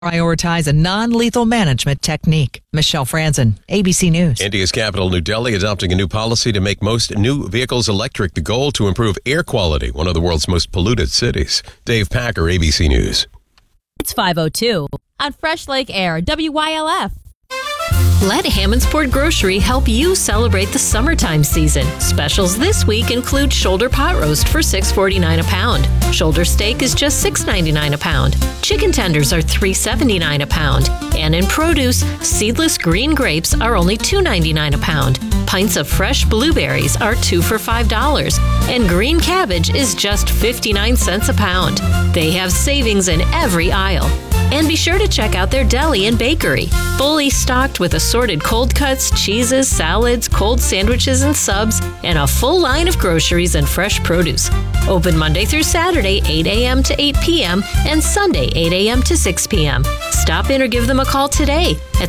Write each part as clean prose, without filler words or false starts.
prioritize a non-lethal management technique. Michelle Franzen, ABC News. India's capital, New Delhi, adopting a new policy to make most new vehicles electric. The goal to improve air quality, one of the world's most polluted cities. Dave Packer, ABC News. It's 5:02 on Fresh Lake Air, WYLF. Let Hammondsport Grocery help you celebrate the summertime season. Specials this week include shoulder pot roast for $6.49 a pound. Shoulder steak is just $6.99 a pound. Chicken tenders are $3.79 a pound. And in produce, seedless green grapes are only $2.99 a pound. Pints of fresh blueberries are 2 for $5. And green cabbage is just 59 cents a pound. They have savings in every aisle. And be sure to check out their deli and bakery, fully stocked with assorted cold cuts, cheeses, salads, cold sandwiches and subs, and a full line of groceries and fresh produce. Open Monday through Saturday, 8 a.m. to 8 p.m., and Sunday, 8 a.m. to 6 p.m. Stop in or give them a call today at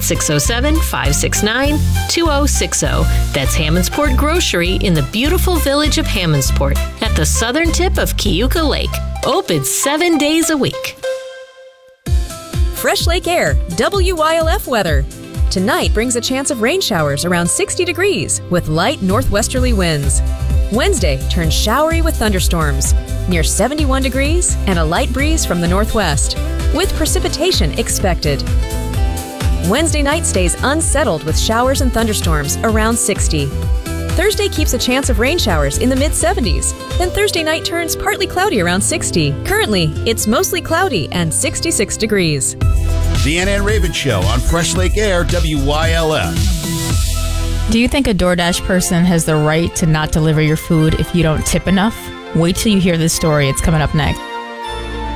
607-569-2060. That's Hammondsport Grocery in the beautiful village of Hammondsport at the southern tip of Keuka Lake. Open 7 days a week. Fresh Lake Air, WYLF weather. Tonight brings a chance of rain showers around 60 degrees with light northwesterly winds. Wednesday turns showery with thunderstorms near 71 degrees and a light breeze from the northwest with precipitation expected. Wednesday night stays unsettled with showers and thunderstorms around 60. Thursday keeps a chance of rain showers in the mid-70s. Then Thursday night turns partly cloudy around 60. Currently, it's mostly cloudy and 66 degrees. The Ann and Raven Show on Fresh Lake Air, WYLF. Do you think a DoorDash person has the right to not deliver your food if you don't tip enough? Wait till you hear this story. It's coming up next.